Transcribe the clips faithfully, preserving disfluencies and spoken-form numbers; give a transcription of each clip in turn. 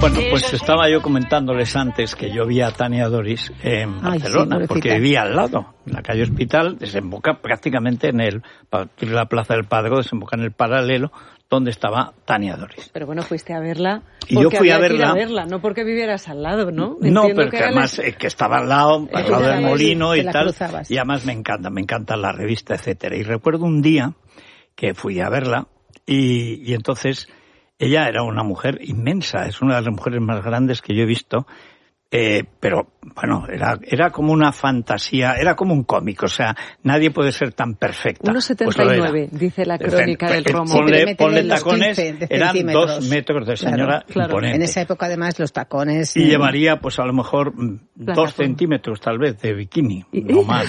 Bueno, pues estaba yo comentándoles antes que yo vi a Tania Doris en Ay, Barcelona, sí, porque vivía al lado, en la calle Hospital, desemboca prácticamente en el, partir de la Plaza del Padre, desemboca en el paralelo, donde estaba Tania Doris. Pero bueno, fuiste a verla y yo fui a verla, ir a verla, no porque vivieras al lado, ¿no? No, Entiendo pero que, que además la... que estaba al lado, al lado del molino y tal, cruzabas. Y además me encanta, me encanta la revista, etcétera. Y recuerdo un día que fui a verla y, y entonces ella era una mujer inmensa, es una de las mujeres más grandes que yo he visto. Eh, pero, bueno, era, era como una fantasía, era como un cómic, o sea, nadie puede ser tan perfecta. uno setenta y nueve, pues dice la crónica del Romo. Ponle, sí, ponle tacones, eran dos metros de señora claro, imponente. Claro. En esa época, además, los tacones... Y eh... llevaría, pues a lo mejor, Plata, dos centímetros, tal vez, de bikini, no más.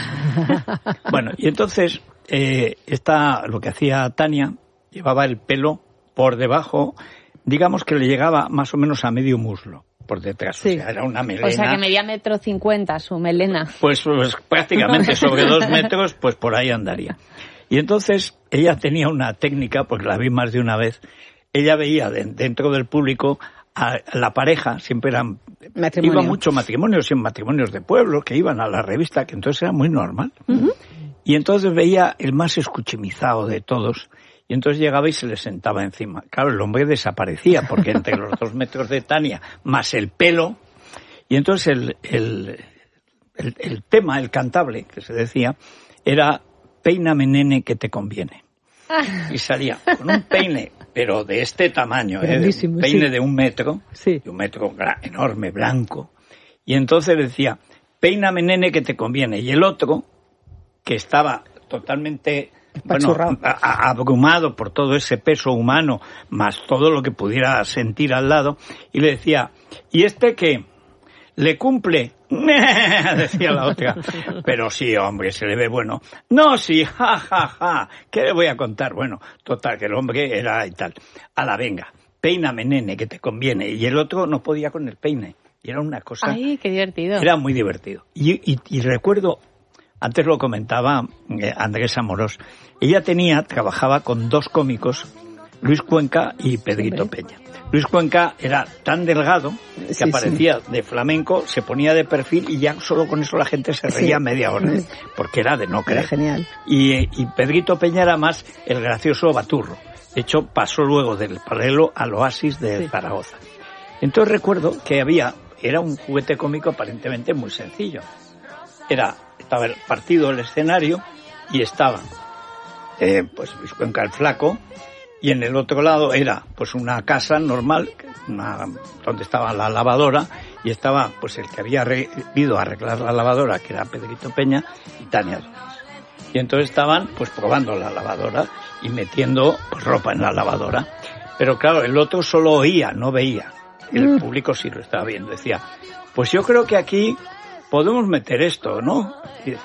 Bueno, y entonces, eh, esta, lo que hacía Tania, llevaba el pelo por debajo, digamos que le llegaba más o menos a medio muslo. Por detrás, sí. O sea, era una melena. O sea, que medía metro cincuenta su melena. Pues, pues prácticamente sobre dos metros, pues por ahí andaría. Y entonces ella tenía una técnica, porque la vi más de una vez, ella veía de, dentro del público a la pareja, siempre eran... Matrimonio. Iba mucho matrimonios, en matrimonios de pueblo, que iban a la revista, que entonces era muy normal. Uh-huh. Y entonces veía el más escuchimizado de todos. Y entonces llegaba y se le sentaba encima. Claro, el hombre desaparecía, porque entre los dos metros de Tania, más el pelo, y entonces el, el, el, el tema, el cantable, que se decía, era peíname nene que te conviene. Y salía con un peine, pero de este tamaño, ¿eh? Un peine sí. de un metro, sí. de un metro enorme, blanco. Y entonces decía, peíname nene que te conviene. Y el otro, que estaba totalmente... Bueno, a, a, abrumado por todo ese peso humano, más todo lo que pudiera sentir al lado, y le decía, ¿y este qué? ¿Le cumple? Decía la otra. Pero sí, hombre, se le ve bueno. No, sí, ja, ja, ja. ¿Qué le voy a contar? Bueno, total, que el hombre era y tal. A la venga, peíname, nene, que te conviene. Y el otro no podía con el peine. Y era una cosa... Ay, qué divertido. Era muy divertido. Y, y, y recuerdo... Antes lo comentaba eh, Andrés Amorós. Ella tenía, trabajaba con dos cómicos, Luis Cuenca y Pedrito Peña. Luis Cuenca era tan delgado que sí, aparecía sí. de flamenco, se ponía de perfil y ya solo con eso la gente se reía sí. media hora, porque era de no creer. Era genial. Y, y Pedrito Peña era más el gracioso baturro. De hecho, pasó luego del paralelo al Oasis de sí. Zaragoza. Entonces recuerdo que había, era un juguete cómico aparentemente muy sencillo. Era... Estaba el partido el escenario y estaba eh, pues Luis Cuenca el flaco y en el otro lado era pues una casa normal una, donde estaba la lavadora y estaba pues el que había re, ido a arreglar la lavadora, que era Pedrito Peña y Tania Doris. Y entonces estaban pues probando la lavadora y metiendo pues ropa en la lavadora. Pero claro, el otro solo oía, no veía. El mm. público sí lo estaba viendo. Decía, pues yo creo que aquí podemos meter esto, ¿no?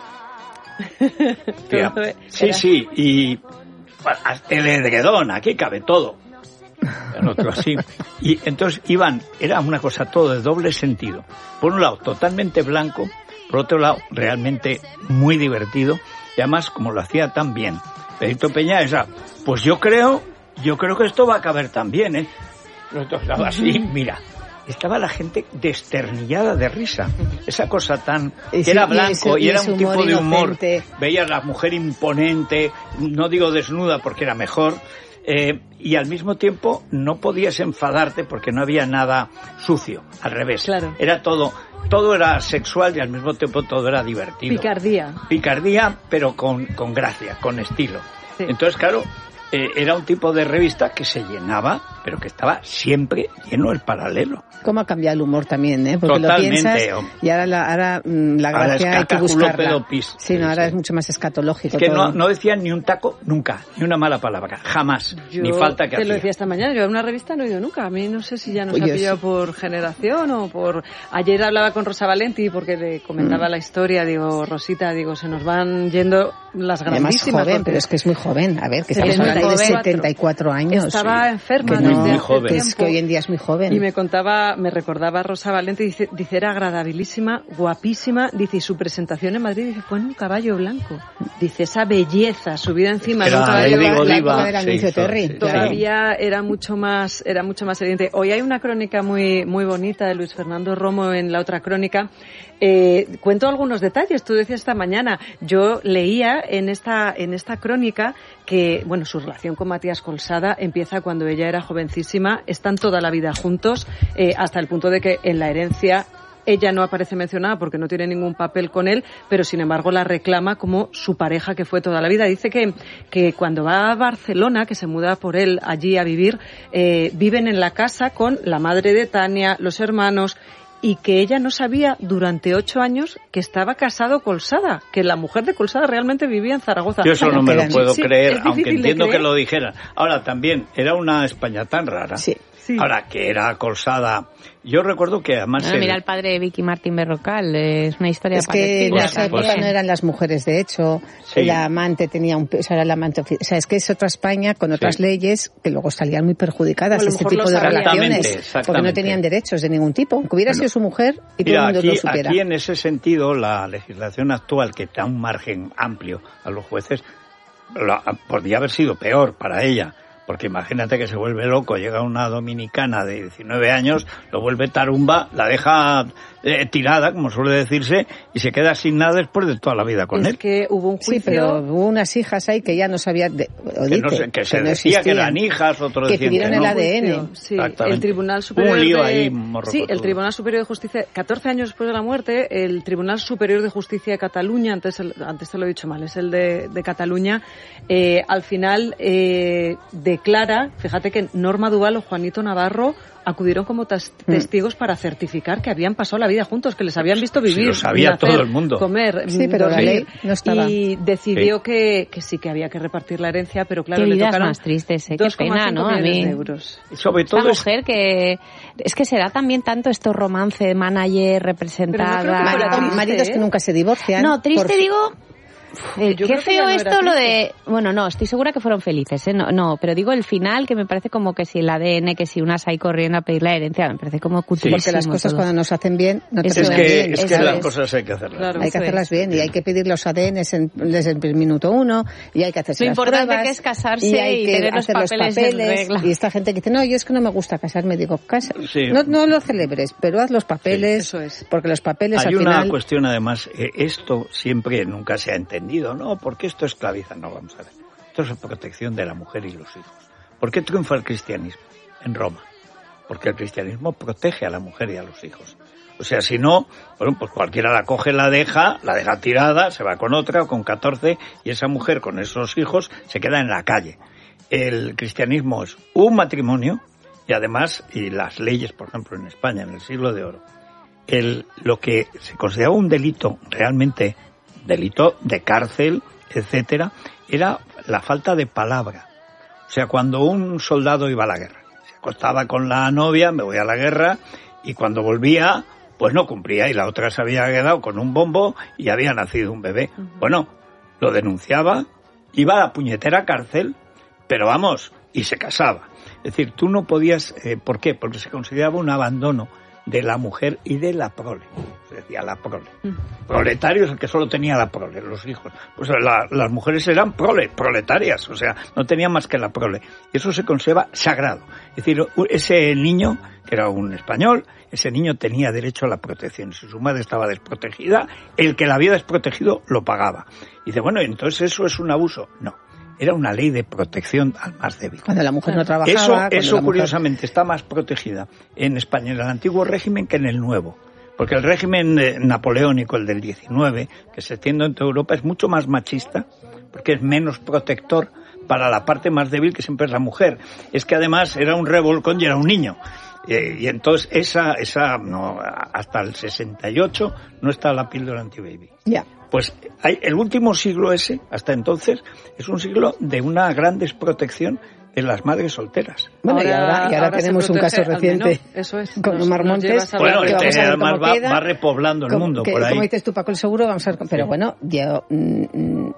Tía, sí, sí, y hasta el edredón, aquí cabe todo. El otro así. Y entonces iban, era una cosa todo de doble sentido. Por un lado, totalmente blanco, por otro lado, realmente muy divertido, y además, como lo hacía tan bien. Pedrito Peña, esa, pues yo creo, yo creo que esto va a caber también, ¿eh? Estaba así, mira. Estaba la gente desternillada de risa. Esa cosa tan... Que sí, era blanco y, eso, y era un tipo de humor. Veías a la mujer imponente, no digo desnuda porque era mejor, eh, y al mismo tiempo no podías enfadarte porque no había nada sucio, al revés. Claro. Era todo, todo era sexual y al mismo tiempo todo era divertido. Picardía. Picardía, pero con, con gracia, con estilo. Sí. Entonces, claro... Eh, era un tipo de revista que se llenaba, pero que estaba siempre lleno el paralelo. ¿Cómo ha cambiado el humor también, eh? Porque totalmente, lo piensas y ahora la, ahora, la gracia ahora hay que buscarla. Pis, sí, no, ahora sí. es mucho más escatológico. Es que todo. no, no decían ni un taco nunca, ni una mala palabra, jamás, yo ni falta que te hacía. Te lo decía esta mañana, yo en una revista no he ido nunca. A mí no sé si ya nos Oye, ha pillado sí. por generación o por... Ayer hablaba con Rosa Valenti porque le comentaba mm. la historia, digo, Rosita, digo, se nos van yendo las grandísimas. Además joven, pero es que es muy joven. A ver, que estamos hablando de setenta y cuatro años. Estaba sí. enferma que no, muy joven. Que es que hoy en día es muy joven. Y me contaba, me recordaba a Rosa Valente, dice, dice era agradabilísima, guapísima, dice, y su presentación en Madrid, dice, fue en un caballo blanco. Dice, esa belleza subida encima de un caballo blanco. La época del anuncio Terry. Sí, todavía sí. era mucho más, era mucho más evidente. Hoy hay una crónica muy, muy bonita de Luis Fernando Romo en La Otra Crónica. Eh, cuento algunos detalles. Tú decías esta mañana, yo leía en esta, en esta crónica que, bueno, su relación con Matías Colsada empieza cuando ella era jovencísima, están toda la vida juntos, eh, hasta el punto de que en la herencia ella no aparece mencionada porque no tiene ningún papel con él, pero sin embargo la reclama como su pareja que fue toda la vida. Dice que, que cuando va a Barcelona, que se muda por él allí a vivir, eh, viven en la casa con la madre de Tania, los hermanos, y que ella no sabía durante ocho años que estaba casado Colsada, que la mujer de Colsada realmente vivía en Zaragoza. Yo eso no me lo puedo sí, creer, aunque entiendo que lo dijeran. Ahora también, era una España tan rara. Sí. Sí. Ahora, que era Colsada. Yo recuerdo que además... Bueno, el... Mira el padre de Vicky Martín Berrocal, es una historia es que en esa época pues, no eran las mujeres, de hecho, sí. La amante tenía un... O sea, era la amante, o sea, es que es otra España con otras sí. leyes que luego salían muy perjudicadas, este tipo de relaciones, porque no tenían derechos de ningún tipo, aunque hubiera bueno, sido su mujer y mira, todo el mundo aquí, lo supiera. Aquí en ese sentido, la legislación actual, que da un margen amplio a los jueces, la, podría haber sido peor para ella. Porque imagínate que se vuelve loco, llega una dominicana de diecinueve años, lo vuelve tarumba, la deja eh, tirada, como suele decirse, y se queda sin nada después de toda la vida con es él. Es que hubo un juicio... Sí, pero hubo unas hijas ahí que ya no sabían... De, que, dice, no se, que se no decía que eran hijas, otros que decían que pidieron no. el A D N. Sí, el Tribunal Superior un lío de... ahí Sí, el Tribunal Superior de Justicia, catorce años después de la muerte, el Tribunal Superior de Justicia de Cataluña, antes, el, antes te lo he dicho mal, es el de, de Cataluña, eh, al final eh, declara, fíjate que Norma Duval o Juanito Navarro acudieron como tes- testigos para certificar que habían pasado la vida juntos, que les habían visto vivir, sí, lo sabía nacer, todo el mundo. Comer, sí, pero dormir, la ley no estaba. Y decidió sí. que, que sí que había que repartir la herencia, pero claro, qué le vidas tocaron más tristes, ¿eh? Qué pena, ¿no? A mí. Euros. Sobre todo esta mujer que es que se da también tanto estos romance de manager representada, no con maridos ¿eh? que nunca se divorcian. No, triste por... digo. Eh, qué feo no esto lo de... Bueno, no, estoy segura que fueron felices, ¿eh? No, no, pero digo el final, que me parece como que si el A D N, que si unas ahí corriendo a pedir la herencia, me parece como cutísimo. Sí. Porque las cosas todo. Cuando nos hacen bien, no te es, es que, bien. Es que las es. cosas hay que hacerlas. Claro, hay que hacerlas bien y hay que pedir los A D Ns en, desde el minuto uno y hay que hacerse lo las importante pruebas. Que es casarse y, hay y que tener los papeles, los papeles en regla. Y esta gente que dice, no, yo es que no me gusta casarme, digo, casa. Sí. No, no lo celebres, pero haz los papeles, sí, eso es. porque los papeles hay al final... Hay una cuestión además, eh, esto siempre nunca se ha entendido, ¿no? Porque esto es esclaviza, no, vamos a ver. Esto es la protección de la mujer y los hijos. ¿Por qué triunfa el cristianismo en Roma? Porque el cristianismo protege a la mujer y a los hijos. O sea, si no, bueno, pues cualquiera la coge, la deja, la deja tirada, se va con otra o con catorce, y esa mujer con esos hijos se queda en la calle. El cristianismo es un matrimonio, y además, y las leyes, por ejemplo, en España, en el siglo de oro, el, lo que se consideraba un delito, realmente delito de cárcel, etcétera, era la falta de palabra. O sea, cuando un soldado iba a la guerra, se acostaba con la novia, me voy a la guerra, y cuando volvía, pues no cumplía, y la otra se había quedado con un bombo y había nacido un bebé. Uh-huh. Bueno, lo denunciaba, iba a la puñetera cárcel, pero vamos, y se casaba. Es decir, tú no podías, eh, ¿por qué? Porque se consideraba un abandono de la mujer y de la prole. Se decía la prole. Mm. Proletario es el que solo tenía la prole, los hijos. Pues la, las mujeres eran prole, proletarias, o sea, no tenían más que la prole. Y eso se conserva sagrado. Es decir, ese niño, que era un español, ese niño tenía derecho a la protección. Si su madre estaba desprotegida, el que la había desprotegido lo pagaba. Y dice, bueno, entonces eso es un abuso. No. Era una ley de protección al más débil. Cuando la mujer no trabajaba... Eso, eso mujer... curiosamente, está más protegida en España, en el antiguo régimen, que en el nuevo. Porque el régimen napoleónico, el del diecinueve, que se extiende en toda Europa, es mucho más machista, porque es menos protector para la parte más débil, que siempre es la mujer. Es que además era un revolcón y era un niño. Eh, y entonces esa, esa no, hasta el sesenta y ocho no está la píldora anti-baby. Ya. Yeah. Pues hay, el último siglo ese, hasta entonces, es un siglo de una gran desprotección de las madres solteras. Bueno, ahora, y ahora, y ahora, ahora tenemos un caso reciente eso es, con Omar Montes. Bueno, que este además va, va repoblando el como, mundo que, por ahí. Como dices tú, Paco el Seguro, vamos a ver. Pero sí. bueno, yo... Mm,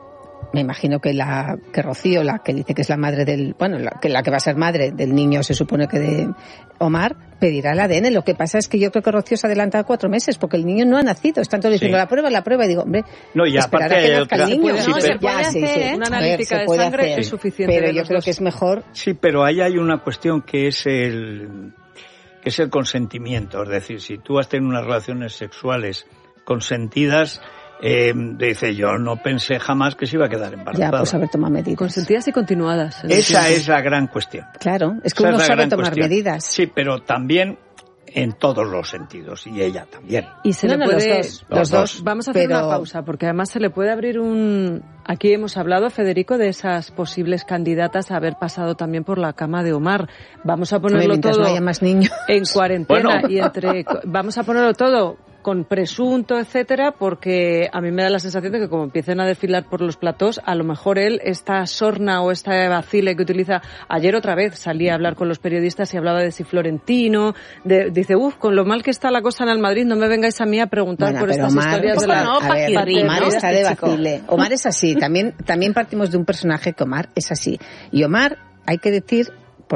me imagino que la que Rocío, la que dice que es la madre del, bueno, la que la que va a ser madre del niño, se supone que de Omar, pedirá el A D N. Lo que pasa es que yo creo que Rocío se ha adelantado cuatro meses porque el niño no ha nacido. Están todos diciendo sí. la prueba, la prueba, y digo, hombre, no, y aparte que nazca el niño. Sí, no, se puede ya, hacer, sí, sí. una A analítica ver, de sangre hacer, es suficiente. Pero yo creo dos. que es mejor. Sí, pero ahí hay una cuestión que es el que es el consentimiento. Es decir, si tú has tenido unas relaciones sexuales consentidas, Eh, dice, yo no pensé jamás que se iba a quedar embarazada. Ya, pues haber tomado medidas. Consentidas y continuadas. Esa es la gran cuestión. Claro, es que Esa uno es sabe tomar cuestión. medidas. Sí, pero también en todos los sentidos, y ella también. Y se no, le no, puede... los dos, los dos. Vamos a hacer pero... una pausa, porque además se le puede abrir un... Aquí hemos hablado, Federico, de esas posibles candidatas a haber pasado también por la cama de Omar. Vamos a ponerlo Mientras todo no haya más niños. en cuarentena Bueno. y entre... Vamos a ponerlo todo con presunto, etcétera, porque a mí me da la sensación de que como empiecen a desfilar por los platós, a lo mejor él, esta sorna o esta vacile que utiliza, ayer otra vez salía a hablar con los periodistas y hablaba de si Florentino, de, dice, uff, con lo mal que está la cosa en el Madrid, no me vengáis a mí a preguntar bueno, por pero estas Omar, historias está, de la... no, a ver, Paquirri, Omar ¿no? está de Este chico. vacile. Omar es así, también, también partimos de un personaje que Omar es así. Y Omar, hay que decir...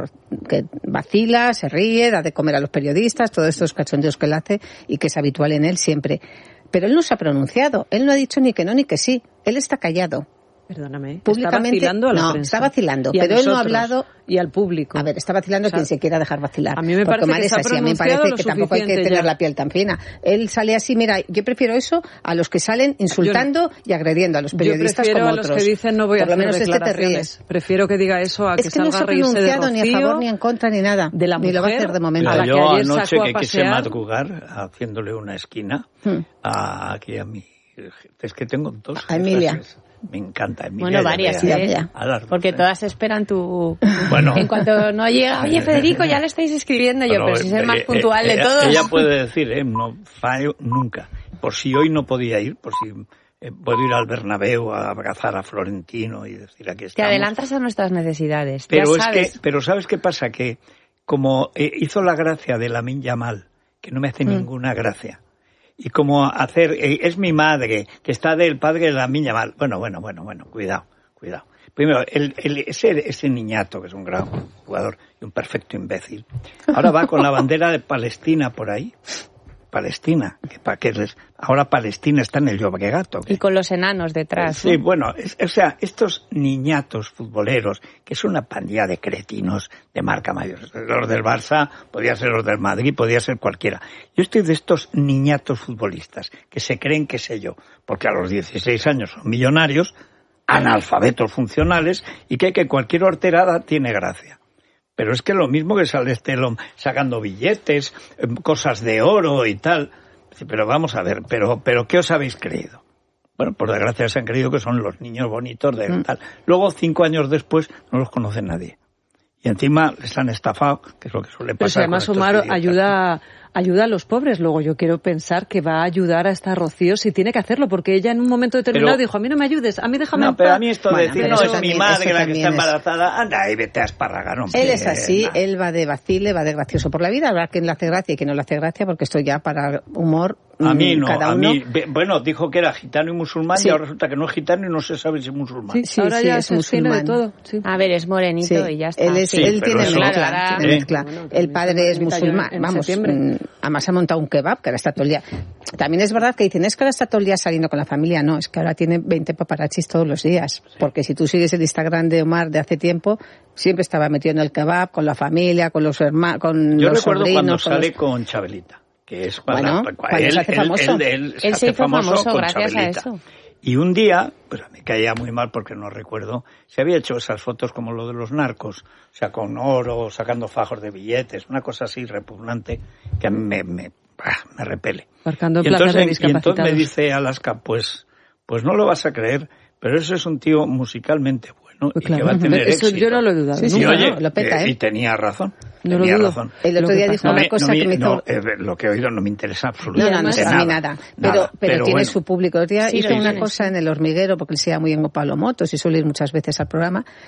que vacila, se ríe, da de comer a los periodistas, todos estos cachondeos que él hace y que es habitual en él siempre. Pero él no se ha pronunciado, él no ha dicho ni que no ni que sí, él está callado. Perdóname, Públicamente, está vacilando a la no, prensa. está vacilando, Y a pero él no ha nosotros, hablado... Y al público. A ver, está vacilando O sea, quien se quiera dejar vacilar. a mí me porque parece Omar que es se ha así, a mí me pronunciado parece lo que tampoco hay que suficiente tener ya. la piel tan fina. Él sale así, mira, yo prefiero eso a los que salen insultando y agrediendo a los periodistas yo prefiero como a los otros. que dicen no voy a Por lo hacer menos este te declaraciones. ríes. Prefiero que diga eso a Es que, que no salga se a ha reírse de pronunciado Rocío, ni a favor ni en contra ni nada. de la ni lo va a mujer, hacer de momento. a la Yo que ayer anoche sacó a que quise pasear. madrugar haciéndole una esquina Hmm. a, aquí a mi... Es que tengo dos. A Emilia. Me encanta Emilia. Bueno, varias, ya, ¿eh? ya. A las dos, Porque ¿eh? todas esperan tu... Bueno. En cuanto no llega, oye, Federico, ya le estáis escribiendo. Yo, Bueno, pero si es el más eh, puntual eh, de todos. Ella puede decir, eh, no fallo nunca. Por si hoy no podía ir, por si eh, puedo ir al Bernabéu a abrazar a Florentino y decir aquí Te estamos. adelantas a nuestras necesidades. Pero ya es sabes. que, pero ¿sabes qué pasa? Que como eh, hizo la gracia de Lamine Yamal, que no me hace Mm. ninguna gracia, y como hacer, eh, es mi madre, que está del padre de Lamine Yamal. Bueno, bueno, bueno, bueno, cuidado, cuidado. Primero, el, el, ese, ese niñato, que es un gran jugador y un perfecto imbécil, ahora va con la bandera de Palestina por ahí. Palestina, que para que les, ahora Palestina está en el Llobregat. Y con los enanos detrás. Sí, ¿no? bueno, es, o sea, estos niñatos futboleros, que es una pandilla de cretinos de marca mayor. Los del Barça, podía ser los del Madrid, podía ser cualquiera. Yo estoy de estos niñatos futbolistas, que se creen que sé yo, porque a los dieciséis años son millonarios, analfabetos funcionales, y que, que cualquier horterada tiene gracia. Pero es que lo mismo que sale este sacando billetes, cosas de oro y tal. Pero vamos a ver, pero, pero ¿qué os habéis creído? Bueno, por desgracia se han creído que son los niños bonitos de tal. Luego, cinco años después, no los conoce nadie. Y encima les han estafado, que es lo que suele pasar. Pero si además con estos Omar idiotas. ayuda, ayuda a los pobres. Luego yo quiero pensar que va a ayudar a esta Rocío si tiene que hacerlo, porque ella en un momento determinado Pero- dijo, a mí no me ayudes, a mí déjame No, en pero paz. a mí esto Bueno, de decir, pero no, eso es también- mi madre eso la que está también es- embarazada, anda y vete a esparragar, hombre. Él es así, Nah. él va de vacile, va de gracioso por la vida. Habrá quien le hace gracia y quien no le hace gracia, porque esto ya para humor, A mí mm, no, cada a uno. mí, ve- bueno, dijo que era gitano y musulmán Sí. y ahora resulta que no es gitano y no se sabe si es musulmán. Sí, Sí, ahora sí, ya es se tiene de musulmán. todo. Sí. A ver, es morenito Sí, y ya está. Él, es, Sí, él pero tiene eso- mezcla, Claro, tiene ¿eh? mezcla. Bueno, El también padre es está bonita musulmán, ya en vamos, septiembre. mm, además ha montado un kebab, que ahora está todo el día. También es verdad que dicen, es que ahora está todo el día saliendo con la familia. No, es que ahora tiene veinte paparachis todos los días. Porque si tú sigues el Instagram de Omar de hace tiempo, siempre estaba metido en el kebab, con la familia, con los hermanos, con Yo los recuerdo sobrinos. cuando con sale los- con Chabelita, que es cuando, Bueno, cuando cuando él, se hace él- famoso. él- él se Él se hace hizo famoso con gracias a Chabelita. eso. Y un día, pues me caía muy mal porque no recuerdo, se había hecho esas fotos como lo de los narcos, o sea, con oro, sacando fajos de billetes, una cosa así repugnante que a mí me, me, bah, me repele. Marcando Y plazas de entonces, y entonces me discapacitados. dice Alaska, pues, pues no lo vas a creer, pero ese es un tío musicalmente bueno Pues y claro, que va a tener eso éxito. yo no lo he dudado. Sí, sí, Y no, oye, no, lo peta, eh, ¿eh? y tenía razón, No lo tenía dudo. razón. El Lo otro que día pasa- dijo No una me- cosa no me- que me hizo... no, eh, lo que he oído no me interesa No, absolutamente no, no, a mí nada. Pero, Nada, pero, tiene bueno. su público. El otro día Sí, hizo lo una tiene, cosa sí. en El Hormiguero, porque él se llama muy bien con Pablo Motos y suele ir muchas veces al programa.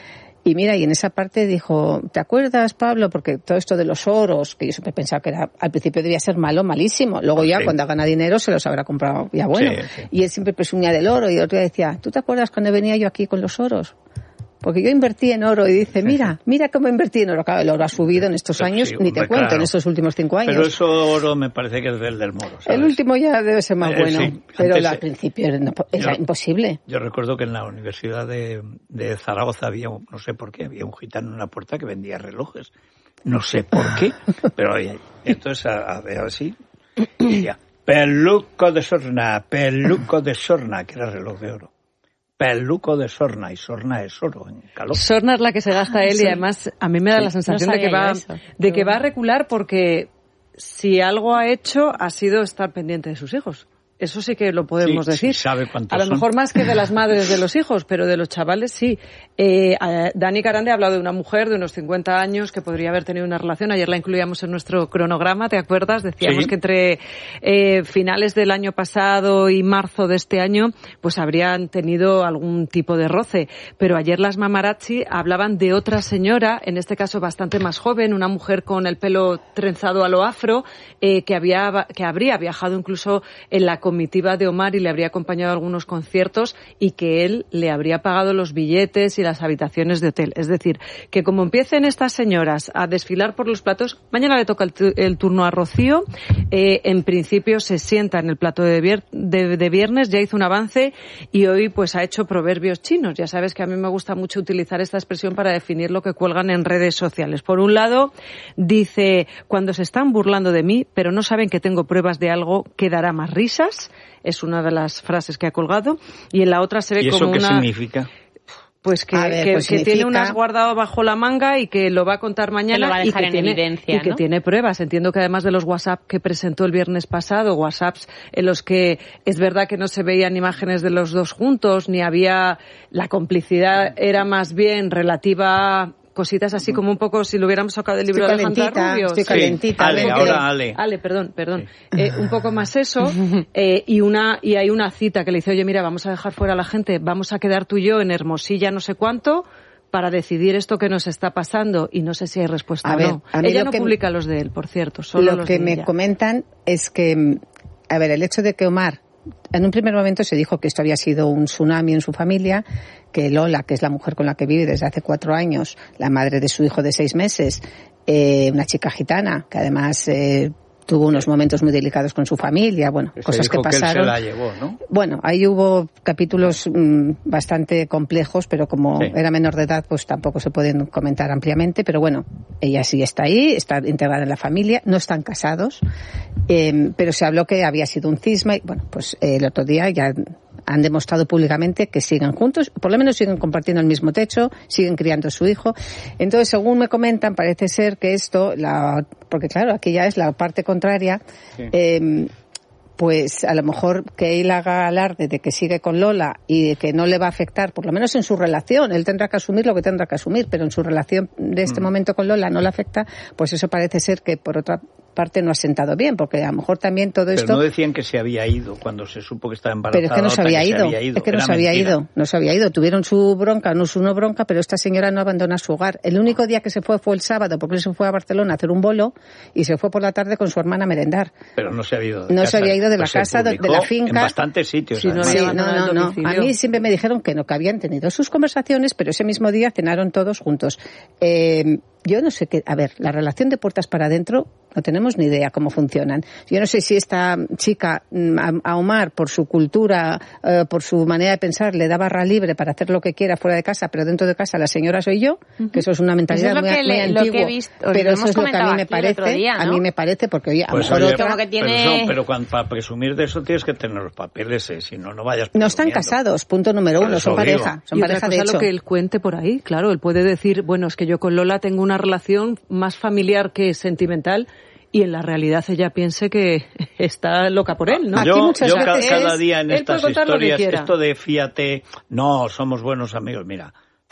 Y mira, y en esa parte dijo, ¿te acuerdas, Pablo? Porque todo esto de los oros, que yo siempre pensaba que era, al principio debía ser malo, malísimo. Luego ya, sí. cuando gana dinero, se los habrá comprado ya bueno. Sí, sí. Y él siempre presumía del oro, y el otro día decía, ¿tú te acuerdas cuando venía yo aquí con los oros? Porque yo invertí en oro, y dice, mira, mira cómo invertí en oro. Claro, el oro ha subido en estos años, sí, ni te cuento, claro. en estos últimos cinco años. Pero eso oro me parece que es del del Moro, ¿sabes? El último ya debe ser más eh, bueno, sí. pero Antes, al principio era, era yo, imposible. Yo recuerdo que en la Universidad de, de Zaragoza había, un, no sé por qué, había un gitano en una puerta que vendía relojes. No sé por qué, pero oye, entonces a, a ver así, y ya, peluco de sorna, peluco de sorna, que era reloj de oro. Peluco de sorna, y sorna es oro en calor. Sorna es la que se gasta él, sí. y además a mí me da sí. la sensación no de que va eso, de que va a recular, porque si algo ha hecho ha sido estar pendiente de sus hijos. Eso sí que lo podemos sí, decir. Sí, sabe cuántos a lo son. Mejor más que de las madres de los hijos, pero de los chavales sí. Eh, Dani Carande ha hablado de una mujer de unos cincuenta años que podría haber tenido una relación. Ayer la incluíamos en nuestro cronograma, ¿te acuerdas? Decíamos sí. que entre eh, finales del año pasado y marzo de este año, pues habrían tenido algún tipo de roce. Pero ayer las Mamarazzi hablaban de otra señora, en este caso bastante más joven, una mujer con el pelo trenzado a lo afro, eh, que había que habría viajado incluso en la comitiva de Omar y le habría acompañado a algunos conciertos, y que él le habría pagado los billetes y las habitaciones de hotel. Es decir, que como empiecen estas señoras a desfilar por los platos, mañana le toca el, tu- el turno a Rocío, eh, en principio se sienta en el plato de, vier- de, de viernes, ya hizo un avance y hoy pues ha hecho proverbios chinos. Ya sabes que a mí me gusta mucho utilizar esta expresión para definir lo que cuelgan en redes sociales. Por un lado, dice, cuando se están burlando de mí, pero no saben que tengo pruebas de algo que dará más risas. Es una de las frases que ha colgado. Y en la otra se ve ¿Y eso como qué una... significa? Pues que, ver, que, pues que significa... tiene unas guardado bajo la manga y que lo va a contar mañana, que lo va a dejar y que, en tiene, evidencia, y que ¿no? tiene pruebas. Entiendo que además de los WhatsApp que presentó el viernes pasado, WhatsApps en los que es verdad que no se veían imágenes de los dos juntos, ni había... La complicidad era más bien relativa a cositas así como un poco si lo hubiéramos sacado del libro de Alejandra Rubio. Estoy calentita. Sí. Ale, Ale, ahora Ale. Ale, perdón, perdón. Sí. Eh, un poco más eso, eh, y una y hay una cita que le dice, oye, mira, vamos a dejar fuera a la gente, vamos a quedar tú y yo en Hermosilla no sé cuánto para decidir esto que nos está pasando, y no sé si hay respuesta a o ver, no. A mí Ella lo no que publica los de él, por cierto, solo Lo los que de me ella. comentan es que, a ver, el hecho de que Omar, en un primer momento se dijo que esto había sido un tsunami en su familia, que Lola, que es la mujer con la que vive desde hace cuatro años, la madre de su hijo de seis meses, eh, una chica gitana, que además eh, tuvo unos momentos muy delicados con su familia, bueno, se cosas que dijo pasaron. Que él se la llevó, ¿no? Bueno, ahí hubo capítulos mmm, bastante complejos, pero como sí. era menor de edad, pues tampoco se pueden comentar ampliamente, pero bueno, ella sí está ahí, está integrada en la familia, no están casados, eh, pero se habló que había sido un cisma, y bueno, pues eh, el otro día ya han demostrado públicamente que siguen juntos, por lo menos siguen compartiendo el mismo techo, siguen criando a su hijo. Entonces, según me comentan, parece ser que esto, la, porque claro, aquí ya es la parte contraria, sí. eh, pues a lo mejor que él haga alarde de que sigue con Lola y de que no le va a afectar, por lo menos en su relación, él tendrá que asumir lo que tendrá que asumir, pero en su relación de este mm. momento con Lola no le afecta, pues eso parece ser que por otra parte no ha sentado bien, porque a lo mejor también todo pero esto... Pero no decían que se había ido cuando se supo que estaba embarazada. Pero es que no se había, ido. se había ido, es que no Era se había mentira. ido, no se había ido. Tuvieron su bronca, no su no bronca, pero esta señora no abandona su hogar. El único día que se fue fue el sábado, porque él se fue a Barcelona a hacer un bolo y se fue por la tarde con su hermana a merendar. Pero no se había ido de No casa, se había ido de pues la casa, de la finca. En bastantes sitios. Sí, no, sí, no, no, no. A mí siempre me dijeron que no, que habían tenido sus conversaciones, pero ese mismo día cenaron todos juntos. Eh, yo no sé qué, a ver, la relación de puertas para adentro no tenemos ni idea cómo funcionan. Yo no sé si esta chica a Omar, por su cultura, eh, por su manera de pensar, le da barra libre para hacer lo que quiera fuera de casa, pero dentro de casa la señora soy yo, uh-huh. que eso es una mentalidad es muy, que le, muy antigua. Que visto, pero eso es lo que a mí me parece, día, ¿no? a mí me parece, porque oye, a pues lo mejor oye, otra... como que tiene... Pero, eso, pero cuando, para presumir de eso tienes que tener los papeles, eh, si no, no vayas No están casados, punto número uno, son digo. pareja, son y pareja otra de cosa, hecho. Lo que él cuente por ahí, claro, él puede decir, bueno, es que yo con Lola tengo una relación más familiar que sentimental, y en la realidad ella piense que está loca por él, ¿no? Yo, Aquí muchas yo veces cada es, día en estas historias, esto de fíjate, no, somos buenos amigos, mira,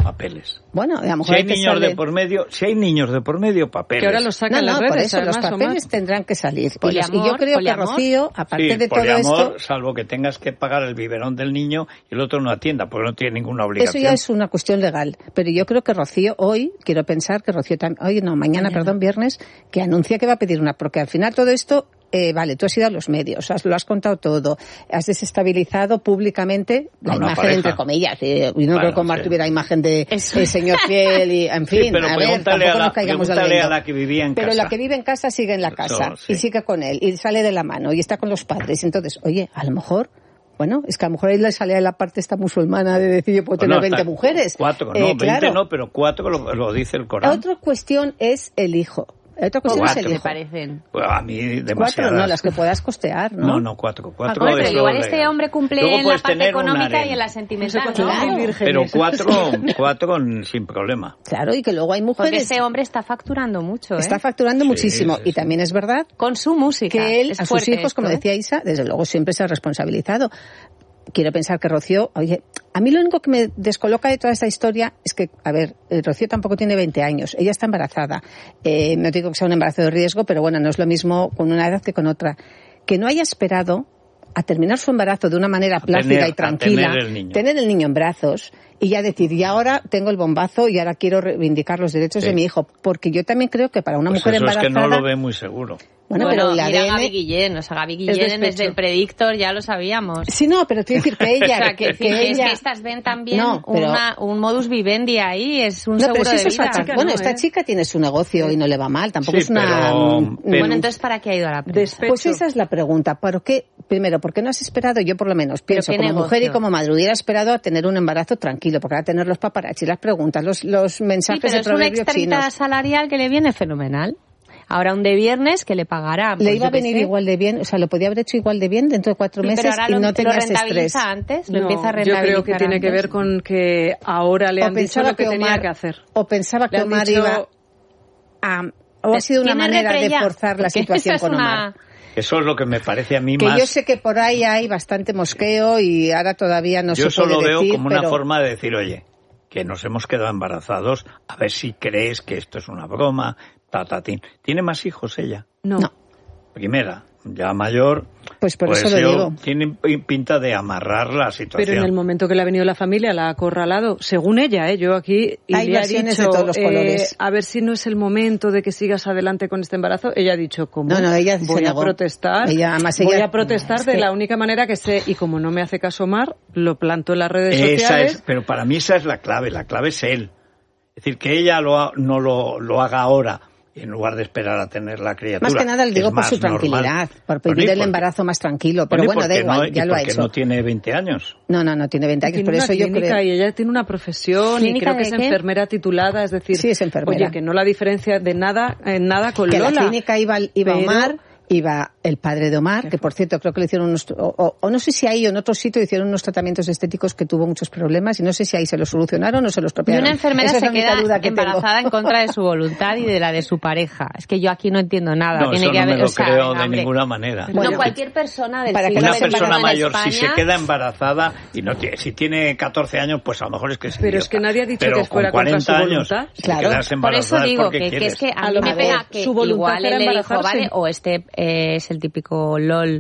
papeles. Bueno, a lo mejor si hay, hay que niños sale... de por medio, si hay niños de por medio, papeles. Que ahora los sacan no, las no, redes, por eso además, los papeles Omar. tendrán que salir. Poliamor, y, los, y yo creo poliamor. que Rocío, aparte sí, de todo poliamor, esto, salvo que tengas que pagar el biberón del niño y el otro no atienda, porque no tiene ninguna obligación. eso ya es una cuestión legal. Pero yo creo que Rocío hoy, quiero pensar que Rocío también, hoy no, mañana, mañana, perdón, viernes, que anuncia que va a pedir una, porque al final todo esto, eh, vale, tú has ido a los medios, has, lo has contado todo, has desestabilizado públicamente la imagen, pareja. entre comillas. Eh, yo no bueno, creo que Omar sí. tuviera imagen de el señor fiel y, en fin, sí, pero a ver, tampoco a la, nos caigamos del a la que vivía en pero casa. la que vive en casa sigue en la casa Eso, sí. y sigue con él y sale de la mano y está con los padres. Entonces, oye, a lo mejor... Bueno, es que a lo mejor ahí le sale a la parte esta musulmana de decir yo puedo tener bueno, veinte mujeres. Cuatro, no, eh, veinte claro. no, pero cuatro lo, lo dice el Corán. Otra cuestión es el hijo. Otra cuestión cuatro, es el hijo. ¿Te parecen? Pues a mí demasiadas. Cuatro, no, las que puedas costear, ¿no? No, no, cuatro. cuatro ah, pero igual legal. este hombre cumple Luego en la parte económica y en la sentimental, no sé ¿no? Claro. Pero cuatro, cuatro sin problema. Claro, y que luego hay mujeres... Porque ese hombre está facturando mucho, ¿eh? Está facturando sí, muchísimo. Sí, y sí. también es verdad... Con su música. Que él, es a sus hijos, esto, como decía Isa, desde luego siempre se ha responsabilizado. Quiero pensar que Rocío, oye, a mí lo único que me descoloca de toda esta historia es que, a ver, Rocío tampoco tiene veinte años, ella está embarazada. Eh, no digo que sea un embarazo de riesgo, pero bueno, no es lo mismo con una edad que con otra. Que no haya esperado a terminar su embarazo de una manera plácida tener, y tranquila, tener el, niño. tener el niño en brazos y ya decir, y ahora tengo el bombazo y ahora quiero reivindicar los derechos sí. de mi hijo. Porque yo también creo que para una pues mujer eso embarazada... es que no lo ve muy seguro. Bueno, bueno, pero el mira A D N... Gaby Guillén, o sea, Gaby Guillén desde el Predictor ya lo sabíamos. Sí, no, pero quiero decir que ella... o sea, que, que, que, que es ella... que estas ven también no, pero... una, un modus vivendi ahí, es un no, seguro pero si de eso vida. Es chica, bueno, no, esta ¿eh? chica tiene su negocio y no le va mal, tampoco sí, es una... Pero, pero... Bueno, entonces, ¿para qué ha ido a la prensa? Despecho. Pues esa es la pregunta. ¿Por qué? Primero, ¿por qué no has esperado? Yo por lo menos pienso, como negocio? mujer y como madre, hubiera esperado a tener un embarazo tranquilo, porque ahora tener los paparazzi, las preguntas, los, los mensajes sí, pero de es una proverbios extrita chinos. salarial que le viene fenomenal. Ahora un de viernes que le pagará. Pues le iba a yo venir sé. igual de bien, o sea, lo podía haber hecho igual de bien dentro de cuatro Sí, meses pero ahora y lo, no lo tenías rentabiliza estrés. antes, lo no, empieza a yo rentabilizar creo que tiene antes. que ver con que ahora le o han dicho lo que, que Omar, tenía que hacer. O pensaba que le Omar dicho... iba a... O ha sido una manera de ya, forzar la situación con una... Omar. Eso es lo que me parece a mí que más... Que yo sé que por ahí hay bastante mosqueo y ahora todavía no yo se puede decir. Yo solo veo decir, como pero... una forma de decir, oye, que nos hemos quedado embarazados, a ver si crees que esto es una broma, tatatín. ¿Tiene más hijos ella? No. no. Primera, ya mayor, pues por pues eso lo digo. Tiene pinta de amarrar la situación. Pero en el momento que le ha venido la familia, la ha acorralado, según ella, ¿eh? Yo aquí y hay le ha versiones dicho, de todos los colores. Eh, a ver si no es el momento de que sigas adelante con este embarazo. Ella ha dicho, ¿cómo? No, no, ella voy se a negó. protestar, ella, además, voy ella, a protestar es de que... la única manera que sé, y como no me hace caso Omar, lo planto en las redes esa sociales. Es, pero para mí esa es la clave, la clave es él. Es decir, que ella lo ha, no lo, lo haga ahora, en lugar de esperar a tener la criatura. Más que nada le digo por su tranquilidad, por vivir el embarazo más tranquilo. Pero bueno, da igual, ya lo ha hecho. Porque no tiene veinte años. No, no, no tiene veinte años, por eso yo creo... Y ella tiene una profesión y creo que es qué? enfermera titulada, es decir, sí, es enfermera. Oye, que no la diferencia de nada en nada con que Lola. Que la clínica iba, iba pero... Omar... Iba el padre de Omar, que por cierto creo que le hicieron unos, o, o, o no sé si ahí o en otro sitio hicieron unos tratamientos estéticos que tuvo muchos problemas y no sé si ahí se los solucionaron o se los estropearon. Y una enfermera Esa se es la queda duda que embarazada tengo. en contra de su voluntad y de la de su pareja. Es que yo aquí no entiendo nada. No, Tiene eso que no haber, me lo o sea, creo venga, de hombre. ninguna manera. Bueno, no cualquier persona del para que una no persona mayor, España, si se queda embarazada y no tiene, si tiene catorce años, pues a lo mejor es que es Pero idiota. es que nadie ha dicho pero que fuera con cuarenta contra su años, voluntad. si Claro. quedarse por eso embarazada digo porque que, que es que a, a mí lo me mejor pega que su voluntad igual era él le dijo, embarazarse. vale, o este eh, es el típico LOL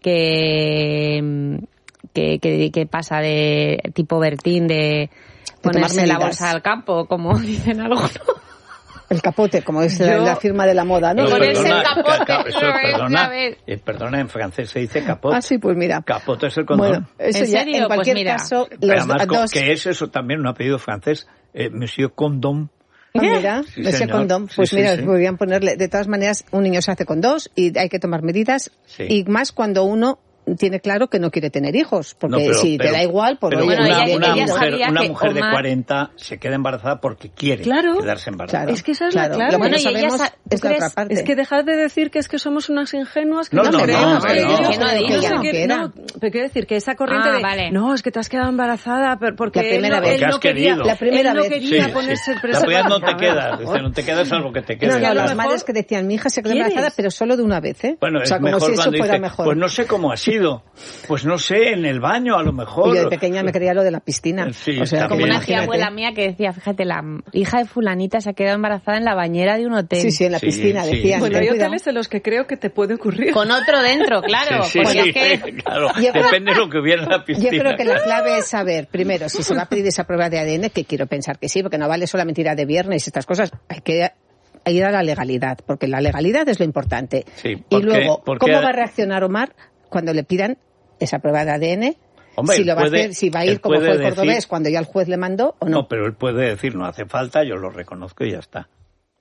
que, que, que, que pasa de tipo Bertín de ponerse la bolsa al campo, como dicen algunos. El capote, como es Yo, la, la firma de la moda, ¿no? Pero Ponerse perdona, el capote, ca- ca- eso, lo es, perdona, ya ves. eh, perdona, en francés se dice capot. Ah, sí, pues mira. Capot es el condón. Bueno, eso ¿En ya, serio? en cualquier Pues mira. caso, Pero los además, dos... que es eso también un apellido francés, eh, Monsieur Condom. Ah, mira, Sí, ese señor. condón. Sí, Pues sí, mira, sí. podrían ponerle... De todas maneras, un niño se hace con dos y hay que tomar medidas. Sí. Y más cuando uno tiene claro que no quiere tener hijos. Porque No, pero- si pero- te da igual, pues pero oye, bueno, una, ella- una ella mujer, sabía una que mujer de Omar- cuarenta se queda embarazada porque quiere Claro. quedarse embarazada. Claro, Es que esa es claro. la clave. Lo que Bueno, no y ella sabemos sa- ¿tú es la crees? otra parte. Es que dejar de decir que es que somos unas ingenuas que No, no, no, creemos no, que que no. ellos- Que no que diga. no sé No qué- quiera. no, pero quiero decir que esa corriente Ah, de vale. no, es que te has quedado embarazada pero porque La primera él no, vez. él Porque no has quería, querido. La primera él no vez. quería Sí, ponerse el sí. La primera no te preservativo. quedas, dice, no te quedas algo que te No, queda. no, a lo las mejor madres que decían, mi hija se quedó ¿quieres? embarazada, pero solo de una vez, ¿eh? Bueno, o sea, es como mejor si eso cuando fuera dice, mejor. pues no sé cómo ha sido. aprendido? Pues no sé, en el baño a lo mejor. Yo de pequeña me creía lo de la piscina. Sí, o sea, como una tía abuela mía que decía, fíjate, la hija de fulanita se ha quedado embarazada en la bañera de un hotel. Sí, sí, en la sí, piscina, sí. decían. Bueno, hay hoteles en los que creo que te puede ocurrir. Con otro dentro, claro. Sí, sí, porque sí, es que... claro. Yo Depende creo, de lo que hubiera en la piscina. Yo creo que la clave es saber, primero, si se va a pedir esa prueba de A D N, que quiero pensar que sí, porque no vale solamente ir a de viernes y estas cosas. Hay que ir a la legalidad, porque la legalidad es lo importante. Sí, y porque, luego, porque... ¿cómo va a reaccionar Omar cuando le pidan esa prueba de A D N? Hombre, si lo va puede, a hacer, si va a ir como fue el cordobés decir, cuando ya el juez le mandó o no. No, pero él puede decir, no hace falta, yo lo reconozco y ya está.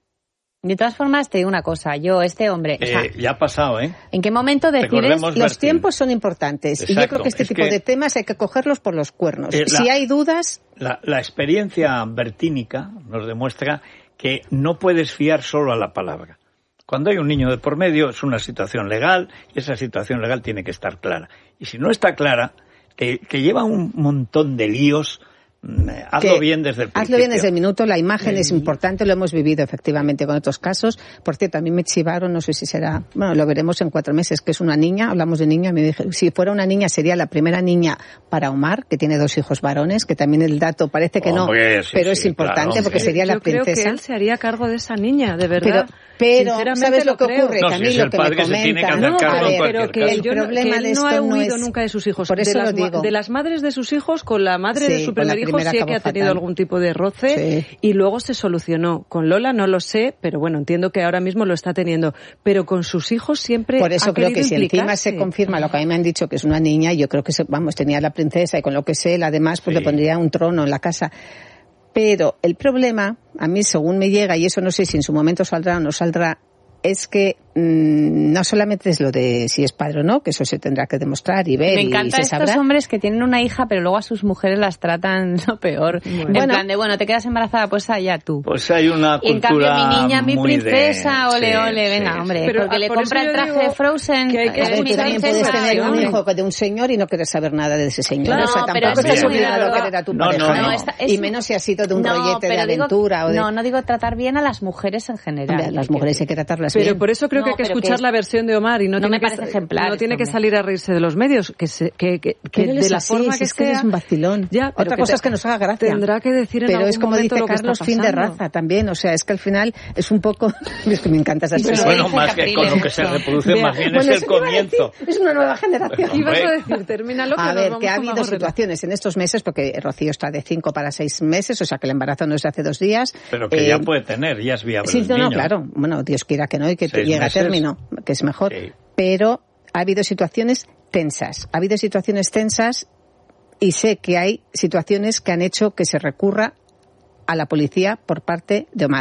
De todas formas, te digo una cosa, yo, este hombre... Eh, o sea, ya ha pasado, ¿eh? ¿En qué momento decides...? Recordemos Los Bertín. tiempos son importantes. Exacto, y yo creo que este es tipo que... de temas hay que cogerlos por los cuernos. Eh, la, si hay dudas... La, la experiencia bertínica nos demuestra que no puedes fiar solo a la palabra. Cuando hay un niño de por medio es una situación legal y esa situación legal tiene que estar clara. Y si no está clara, que, que lleva un montón de líos, hazlo que, bien desde el principio. Hazlo bien desde el minuto, la imagen sí. es importante, lo hemos vivido efectivamente con otros casos. Por cierto, a mí me chivaron, no sé si será, bueno, lo veremos en cuatro meses, que es una niña, hablamos de niña, me dije, si fuera una niña sería la primera niña para Omar, que tiene dos hijos varones, que también el dato parece que hombre, no, sí, pero sí, es importante claro, porque sería Yo la princesa. Creo que él se haría cargo de esa niña, de verdad. Pero, pero ¿sabes lo que creo. ocurre? No, que a si mí es lo el que padre me que se tiene que comentan, hacer cargo no, en pero que caso. el problema que él no ha huido es, nunca de sus hijos. Por eso de, las, lo digo. de las madres de sus hijos, con la madre sí, de su primer hijo sí que ha tenido fatal. algún tipo de roce sí. y luego se solucionó. Con Lola no lo sé, pero bueno, entiendo que ahora mismo lo está teniendo. Pero con sus hijos siempre Por eso ha creo que si implicarse. encima se confirma lo que a mí me han dicho, que es una niña, yo creo que, se, vamos, tenía la princesa y con lo que sé, además, pues sí. le pondría un trono en la casa. Pero el problema, a mí según me llega, y eso no sé si en su momento saldrá o no saldrá, es que mmm, no solamente es lo de si es padre o no, que eso se tendrá que demostrar y ver me y encanta se sabrá. Estos hombres que tienen una hija pero luego a sus mujeres las tratan lo peor. Bueno. En plan de, bueno, te quedas embarazada, pues allá tú. Pues hay una cultura. Y en cambio mi niña, mi princesa, de... ole, sí, ole, venga, sí, hombre, pero, porque le por compra el traje de Frozen. Que hay que a ver, tú también puedes tener un hijo de un señor y no querer saber nada de ese señor. Claro, o sea, pero tampoco estás es obligado a querer a tu no, pareja. no, no. ¿no? Esta, es y menos si ha sido de un no, rollete de aventura. Digo, o de... No, no digo tratar bien a las mujeres en general. Hombre, las mujeres hay que tratarlas pero bien. Pero por eso creo no, que hay que escuchar que la versión de Omar y no, no tiene me parece que, ejemplar. No tiene hombre. que salir a reírse de los medios, que se, que, que, que de es la así, forma si que es que sea. eres un vacilón. Ya, Otra cosa es que nos haga gracia. Tendrá que decir en pero algún es como momento dice lo que Carlos, está fin de pasando. raza también. O sea, es que al final es un poco... es que me encanta esa expresión. Bueno, más que con lo que se reproduce, Vea, más bien bueno, es el comienzo. Decir, es una nueva generación. ¿Qué ibas a decir? Termínalo, que A nos ver, vamos que ha con habido más situaciones en estos meses, porque Rocío está de cinco para seis meses, o sea que el embarazo no es de hace dos días. Pero que eh, ya puede tener, ya es viable. Sí, el no, niño. no, claro. Bueno, Dios quiera que no y que llegue a término, que es mejor. Sí. Pero ha habido situaciones tensas. Ha habido situaciones tensas y sé que hay situaciones que han hecho que se recurra a la policía por parte de Omar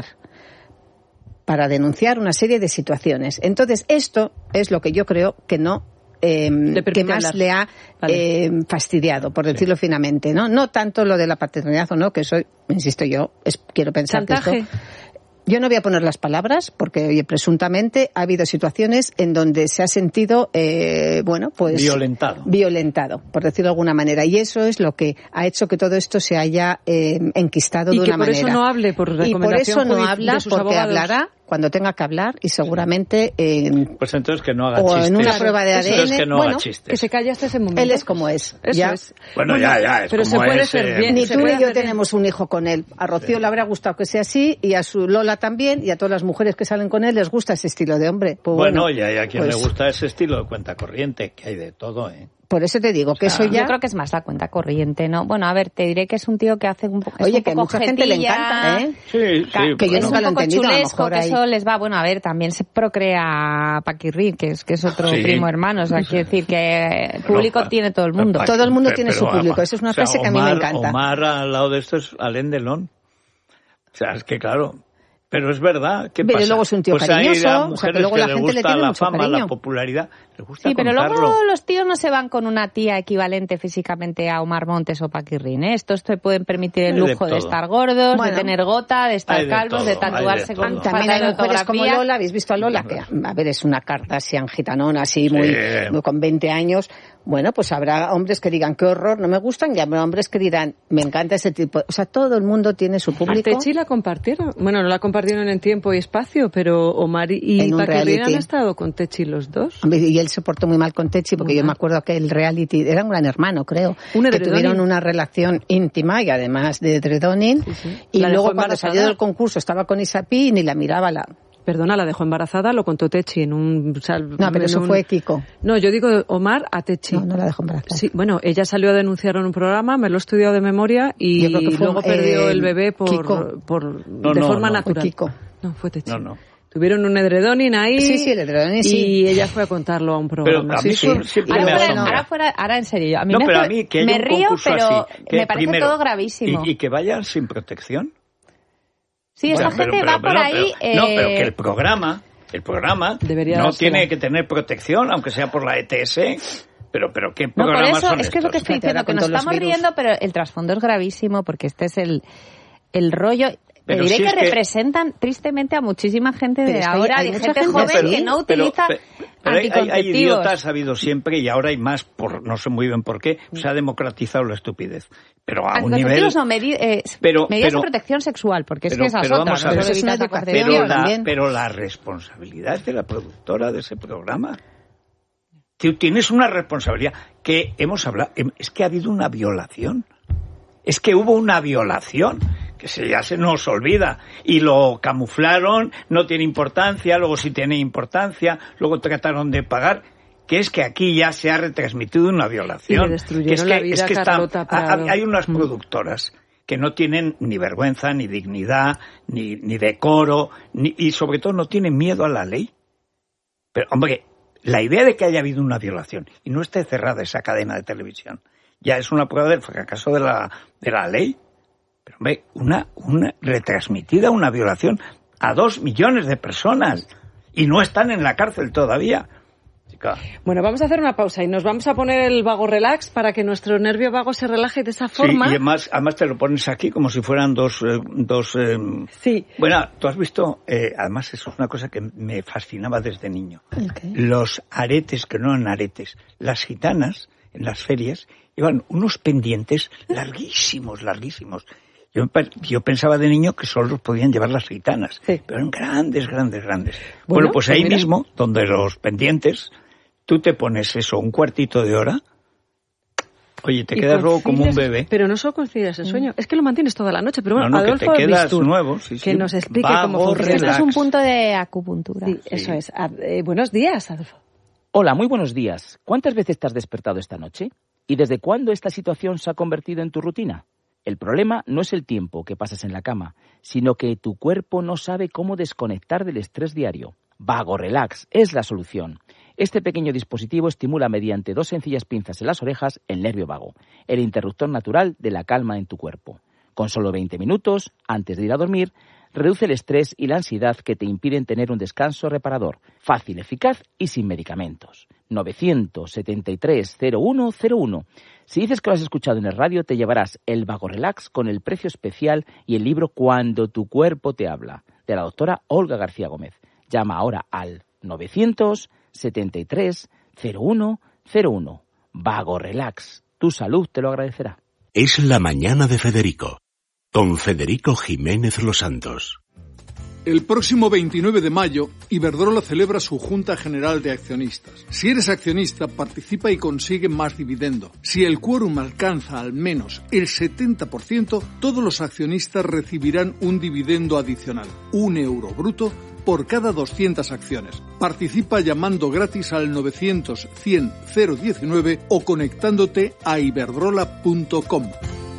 para denunciar una serie de situaciones. Entonces, esto es lo que yo creo que no eh, que más hablar. le ha vale. eh, fastidiado, por decirlo sí. finamente, ¿no? No tanto lo de la paternidad o no, que eso, insisto yo, es, quiero pensar Chantaje. que esto... Yo no voy a poner las palabras porque, oye, presuntamente ha habido situaciones en donde se ha sentido, eh, bueno, pues... Violentado. Violentado, por decirlo de alguna manera. Y eso es lo que ha hecho que todo esto se haya eh, enquistado y de una manera. Y que por eso no hable, por recomendación Y por eso no habla, de sus porque abogados. hablará cuando tenga que hablar y seguramente en... Pues entonces que no haga o chistes. en una prueba de A D N. Es que no bueno, haga chistes. Que se calle hasta ese momento. Él es como es. Eso ¿ya? es. Bueno, bueno, ya, ya. Es pero como se puede es, ser eh, bien. Ni se tú puede ni yo hacer tenemos un hijo con él. A Rocío sí. le habrá gustado que sea así y a su Lola también y a todas las mujeres que salen con él les gusta ese estilo de hombre. Pues bueno, bueno, y hay a quien pues, le gusta ese estilo de cuenta corriente, que hay de todo, ¿eh? Por eso te digo que o sea, eso ya... Yo creo que es más la cuenta corriente, ¿no? Bueno, a ver, te diré que es un tío que hace un poco... Oye, un que a poco mucha gente le encanta, ¿eh? Sí, sí. Que yo es nunca un lo he poco entendido, a lo chulesco, mejor que hay... eso les va... Bueno, a ver, también se procrea Paquirrín, que es, que es otro sí. primo hermano. O sea, quiere decir que público pero, tiene todo el mundo. Todo el mundo pero, tiene su pero, público. Eso es una o sea, frase que Omar, a mí me encanta. Omar al lado de esto es Alain Delon. O sea, es que claro... Pero es verdad, ¿qué pero pasa? luego es un tío pues cariñoso, hay a o mujeres sea, que luego que la le gente le gusta tiene la mucho fama, cariño. la popularidad, le gusta Sí, pero contarlo. luego los tíos no se van con una tía equivalente físicamente a Omar Montes o Paquirrín, ¿eh? Estos te pueden permitir el Hay de lujo de, todo. estar gordos, Bueno, de tener gota, de estar hay de calvos, todo, de hay de tatuarse todo. con También falta hay de mujeres como ortografía. Lola, ¿habéis visto a Lola? Que, a ver, es una Kardashian gitanona así, muy, Sí. muy con veinte años. Bueno, pues habrá hombres que digan qué horror, no me gustan, y habrá hombres que dirán me encanta ese tipo. O sea, todo el mundo tiene su público. ¿A Techi la compartieron? Bueno, no la compartieron en tiempo y espacio, pero Omar y Paquirrín han estado con Techi los dos. Y él se portó muy mal con Techi, porque uh-huh. yo me acuerdo que el reality era un gran hermano, creo, un que tuvieron una relación íntima y además de edredoning. Sí, sí. Y la luego cuando salió del concurso estaba con Isapi y ni la miraba la... Perdona, la dejó embarazada, lo contó Techi en un... O sea, no, pero eso un... fue Kiko. No, yo digo Omar a Techi. No, no la dejó embarazada. Sí, bueno, ella salió a denunciar en un programa, me lo he estudiado de memoria y luego eh, perdió el bebé por, Kiko. por no, de no, forma no, natural. Fue Kiko. No, fue Techi. No, no. Tuvieron un edredoning ahí. Sí, sí, el edredoning, sí. Y ella fue a contarlo a un programa. Pero a mí sí, sí. Ahora, fuera, no. ahora, fuera, ahora en serio, a mí no, me, pero a mí que me río, pero así, que me parece primero, todo gravísimo. Y, y que vayan sin protección. Sí, bueno, esta pero, gente pero, va pero, por pero, ahí... Pero, eh... No, pero que el programa... El programa Debería no tiene que tener protección, aunque sea por la E T S, pero, pero ¿qué programas no, por eso, son es que es lo que estoy diciendo, que nos estamos virus. riendo, pero el trasfondo es gravísimo, porque este es el, el rollo... Pero diré si que, es que representan tristemente a muchísima gente de es ahora, hay, hay de gente gente joven pero, que no utiliza pero, pero, pero anticonceptivos. Hay, hay idiotas, ha habido siempre, y ahora hay más, por no sé muy bien por qué, se ha democratizado la estupidez. Pero a un nivel... No, medi eh, pero, medidas pero, de protección sexual, porque pero, es que esas pero otras. Vamos a ver, pero, es una educación pero, la, también. pero la responsabilidad es de la productora de ese programa. Tú tienes una responsabilidad que hemos hablado, es que ha habido una violación. Es que hubo una violación, que se, ya se nos olvida, y lo camuflaron, no tiene importancia, luego sí tiene importancia, luego trataron de pagar, que es que aquí ya se ha retransmitido una violación. Y le destruyeron que es que, la vida es que a Carlota está, Prado. Hay unas productoras que no tienen ni vergüenza, ni dignidad, ni, ni decoro, ni, y sobre todo no tienen miedo a la ley. Pero, hombre, la idea de que haya habido una violación y no esté cerrada esa cadena de televisión ya es una prueba del fracaso de la, de la ley. Pero, hombre, una, una retransmitida una violación a dos millones de personas y no están en la cárcel todavía. Chica. Bueno, vamos a hacer una pausa y nos vamos a poner el vago relax para que nuestro nervio vago se relaje de esa forma. Sí, y además, además te lo pones aquí como si fueran dos... Eh, dos eh, sí. Bueno, tú has visto, eh, además eso es una cosa que me fascinaba desde niño. Okay. Los aretes, que no eran aretes, las gitanas en las ferias llevan unos pendientes larguísimos, larguísimos. Yo, yo pensaba de niño que solo los podían llevar las gitanas, sí. Pero eran grandes, grandes, grandes. Bueno, bueno pues ahí mira. mismo, donde los pendientes, tú te pones eso un cuartito de hora, oye, te quedas luego como un bebé. Pero no solo concilias el sueño, es que lo mantienes toda la noche. Pero bueno, no, no, Adolfo que te quedas Bistur, nuevo, sí, que sí. nos explique Vago, cómo funciona. Esto es un punto de acupuntura. Sí, sí. Eso es. Eh, buenos días, Adolfo. Hola, muy buenos días. ¿Cuántas veces te has despertado esta noche? ¿Y desde cuándo esta situación se ha convertido en tu rutina? El problema no es el tiempo que pasas en la cama, sino que tu cuerpo no sabe cómo desconectar del estrés diario. Vago Relax es la solución. Este pequeño dispositivo estimula mediante dos sencillas pinzas en las orejas el nervio vago, el interruptor natural de la calma en tu cuerpo. Con solo veinte minutos, antes de ir a dormir, reduce el estrés y la ansiedad que te impiden tener un descanso reparador, fácil, eficaz y sin medicamentos. novecientos setenta y tres cero uno cero uno. Si dices que lo has escuchado en el radio, te llevarás el Vago Relax con el precio especial y el libro Cuando tu cuerpo te habla, de la doctora Olga García Gómez. Llama ahora al novecientos setenta y tres cero uno cero uno. Vago Relax. Tu salud te lo agradecerá. Es la mañana de Federico, con Federico Jiménez Los Santos. El próximo veintinueve de mayo, Iberdrola celebra su Junta General de Accionistas. Si eres accionista, participa y consigue más dividendo. Si el quórum alcanza al menos el setenta por ciento, todos los accionistas recibirán un dividendo adicional, un euro bruto, por cada doscientas acciones. Participa llamando gratis al novecientos cien cero diecinueve o conectándote a iberdrola punto com.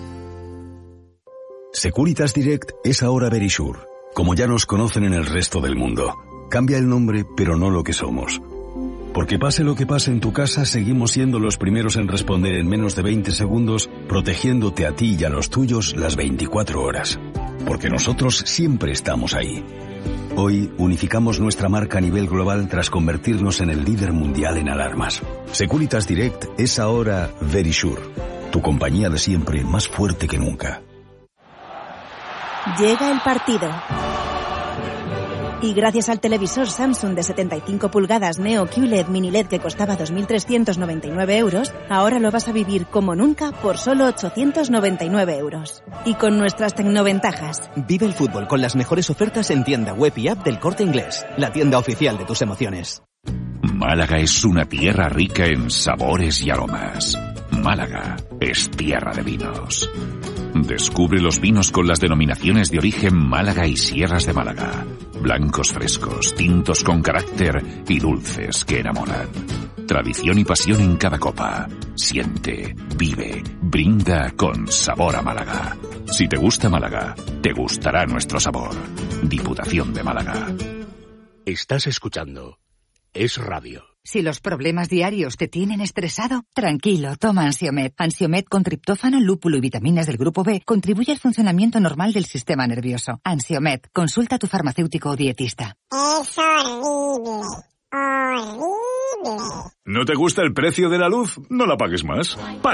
Securitas Direct es ahora Verisure, como ya nos conocen en el resto del mundo. Cambia el nombre, pero no lo que somos. Porque pase lo que pase en tu casa, seguimos siendo los primeros en responder en menos de veinte segundos, protegiéndote a ti y a los tuyos las veinticuatro horas. Porque nosotros siempre estamos ahí. Hoy unificamos nuestra marca a nivel global tras convertirnos en el líder mundial en alarmas. Securitas Direct es ahora Verisure, tu compañía de siempre más fuerte que nunca. Llega el partido. Y gracias al televisor Samsung de setenta y cinco pulgadas Neo Q L E D Mini L E D que costaba dos mil trescientos noventa y nueve euros, ahora lo vas a vivir como nunca por solo ochocientos noventa y nueve euros. Y con nuestras tecnoventajas. Vive el fútbol con las mejores ofertas en tienda web y app del Corte Inglés, la tienda oficial de tus emociones. Málaga es una tierra rica en sabores y aromas. Málaga es tierra de vinos. Descubre los vinos con las denominaciones de origen Málaga y Sierras de Málaga. Blancos frescos, tintos con carácter y dulces que enamoran. Tradición y pasión en cada copa. Siente, vive, brinda con sabor a Málaga. Si te gusta Málaga, te gustará nuestro sabor. Diputación de Málaga. Estás escuchando Es Radio. Si los problemas diarios te tienen estresado, tranquilo, toma Ansiomed. Ansiomed con triptófano, lúpulo y vitaminas del grupo B contribuye al funcionamiento normal del sistema nervioso. Ansiomed, consulta a tu farmacéutico o dietista. Es horrible, horrible. ¿No te gusta el precio de la luz? No la pagues más.